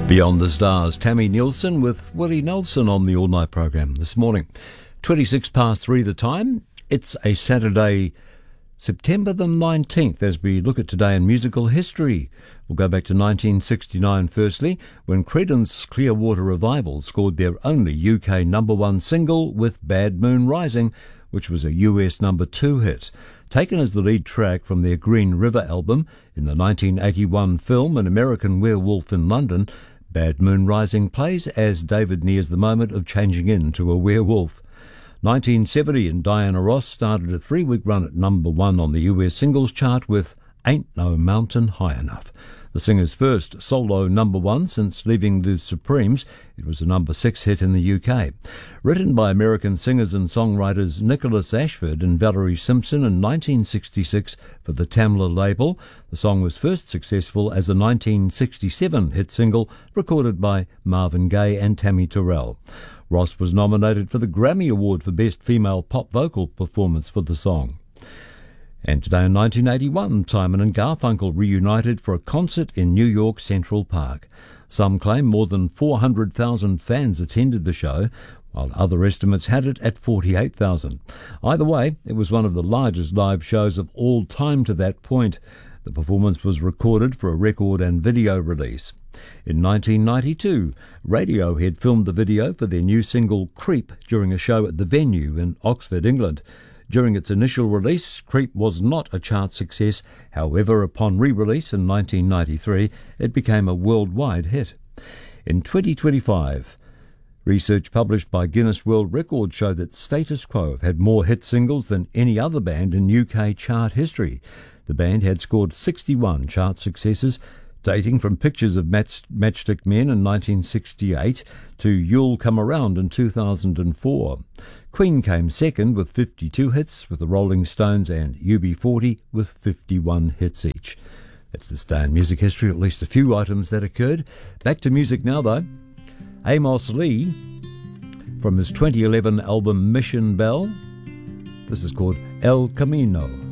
Beyond the Stars, Tammy Nielsen with Willie Nelson on the All Night program this morning. 26 past 3 the time. It's a Saturday, September the 19th, as we look at today in musical history. We'll go back to 1969 firstly, when Creedence Clearwater Revival scored their only UK number one single with Bad Moon Rising, which was a US number 2 hit. Taken as the lead track from their Green River album in the 1981 film An American Werewolf in London, Bad Moon Rising plays as David nears the moment of changing into a werewolf. 1970 and Diana Ross started a 3-week run at number one on the US singles chart with Ain't No Mountain High Enough. The singer's first solo number one since leaving the Supremes. It was a number 6 hit in the UK. Written by American singers and songwriters Nicholas Ashford and Valerie Simpson in 1966 for the Tamla label, the song was first successful as a 1967 hit single recorded by Marvin Gaye and Tammy Terrell. Ross was nominated for the Grammy Award for Best Female Pop Vocal Performance for the song. And today in 1981, Simon and Garfunkel reunited for a concert in New York Central Park. Some claim more than 400,000 fans attended the show, while other estimates had it at 48,000. Either way, it was one of the largest live shows of all time to that point. The performance was recorded for a record and video release. In 1992, Radiohead filmed the video for their new single Creep during a show at the Venue in Oxford, England. During its initial release, Creep was not a chart success. However, upon re-release in 1993, it became a worldwide hit. In 2025, research published by Guinness World Records showed that Status Quo have had more hit singles than any other band in UK chart history. The band had scored 61 chart successes, dating from Pictures of Matchstick Men in 1968 to You'll Come Around in 2004. Queen came second with 52 hits, with the Rolling Stones and UB40 with 51 hits each. That's this day in music history, at least a few items that occurred. Back to music now, though. Amos Lee, from his 2011 album Mission Bell. This is called El Camino.